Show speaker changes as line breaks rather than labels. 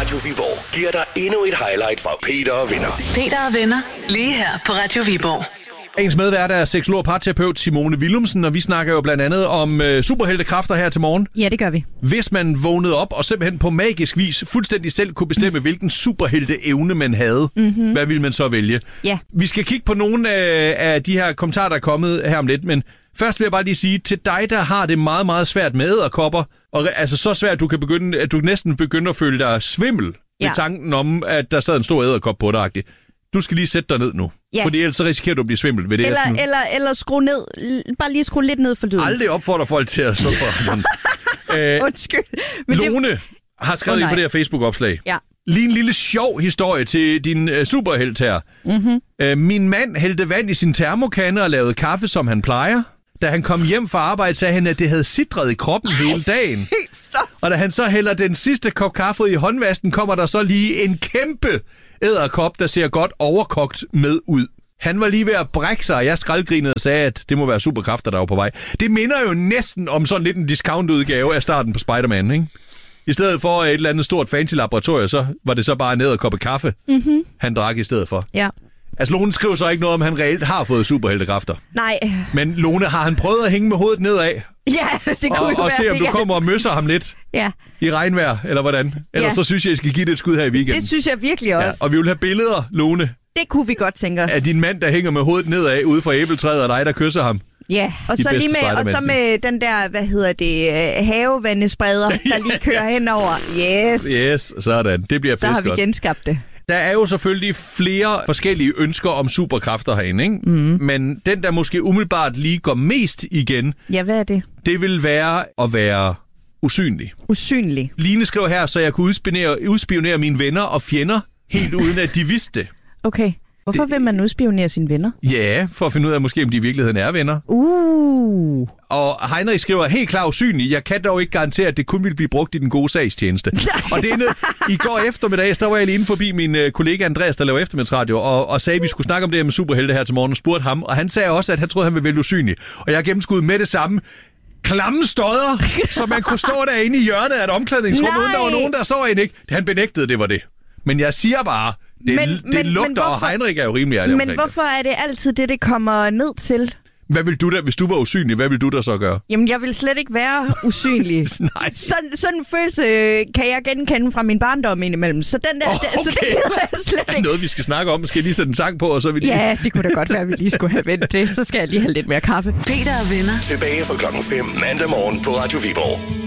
Radio Viborg giver dig endnu et highlight fra Peter og Venner.
Peter og Venner, lige her på Radio Viborg.
Ens medvært er seksolog og parterapeut Simone Willumsen, og vi snakker jo blandt andet om superheltekræfter her til morgen.
Ja, det gør vi.
Hvis man vågnede op og simpelthen på magisk vis fuldstændig selv kunne bestemme, hvilken superhelteevne man havde, hvad ville man så vælge?
Ja.
Vi skal kigge på nogle af de her kommentarer, der er kommet her om lidt, men først vil jeg bare lige sige, til dig, der har det meget, meget svært med edderkopper, og altså så svært, at du næsten begynder at føle dig svimmel ved tanken om, at der sad en stor edderkop på dig. Du skal lige sætte dig ned nu, fordi ellers så risikerer du at blive svimmel ved det.
Eller skrue ned, bare lige skrue lidt ned for lyden.
Aldrig opfordrer folk til at slå for den.
Undskyld.
Lone har skrevet ind på det her Facebook-opslag.
Ja.
Lige en lille sjov historie til din superhelt her. Min mand hældte vand i sin termokande og lavede kaffe, som han plejer. Da han kom hjem fra arbejde, sagde han, at det havde sidret i kroppen hele dagen.
Stop.
Og da han så hælder den sidste kop kaffe i håndvasken, kommer der så lige en kæmpe edderkop, der ser godt overkogt med ud. Han var lige ved at brække sig, og jeg skraldgrinede og sagde, at det må være superkræfter, der var på vej. Det minder jo næsten om sådan lidt en discount-udgave af starten på Spider-Man, ikke? I stedet for et eller andet stort fancy laboratorium, så var det så bare en edderkop kaffe, han drak i stedet for.
Ja.
Altså, Lone skriver så ikke noget om, han reelt har fået superheltekræfter.
Nej.
Men Lone, har han prøvet at hænge med hovedet nedad?
Ja, det kunne jo være.
Og se, om du kommer og møsser ham lidt i regnvejr, eller hvordan? Ellers så synes jeg skal give det et skud her i weekenden.
Det synes jeg virkelig også.
Ja, og vi vil have billeder, Lone.
Det kunne vi godt tænke os.
Af din mand, der hænger med hovedet nedad ude fra æbletræet, og dig, der kysser ham.
Ja, og så lige med den der, havevandespreder, der lige kører henover.
Yes, sådan. Det bliver
så har vi
godt.
genskabt det.
Der er jo selvfølgelig flere forskellige ønsker om superkræfter herinde, ikke? Men den, der måske umiddelbart lige går mest igen...
Ja, hvad er det?
Det vil være at være usynlig.
Usynlig.
Line skriver her, så jeg kunne udspionere mine venner og fjender, helt uden at de vidste det.
Okay. Hvorfor vil man udspionere sine venner?
Ja, for at finde ud af, måske om de i virkeligheden er venner. Og Heinrich skriver, helt klar usynlig. Jeg kan dog ikke garantere, at det kun vil blive brugt i den gode sagstjeneste. Og det er i går eftermiddag, der var jeg lige inde forbi min kollega Andreas, der laver eftermiddagsradio, og sagde, at vi skulle snakke om det her med superhelte her til morgen, og spurgte ham. Og han sagde også, at han troede, han ville vælge usynlig. Og jeg gennemskudde med det samme. Klamme stodder, så man kunne stå derinde i hjørnet af et omklædningsrum, uden der var nogen, der så en, ikke? Han benægtede, det var det. Men jeg siger bare, det lugter, og Heinrich er jo rimelig ærlig omkring det.
Men hvorfor er det altid det kommer ned til?
Hvad vil du da, hvis du var usynlig, hvad vil du da så gøre?
Jamen, jeg vil slet ikke være usynlig.
Nej.
Sådan en følelse kan jeg genkende fra min barndom indimellem. Så den der, så det gider jeg slet ikke.
Er noget, vi skal snakke om? Skal jeg lige sætte en sang på, og så vil lige...
Ja, det kunne da godt være, at vi lige skulle have vendt det. Så skal jeg lige have lidt mere kaffe.
Peter og Venner.
Tilbage fra 5:00 mandag morgen på Radio Viborg.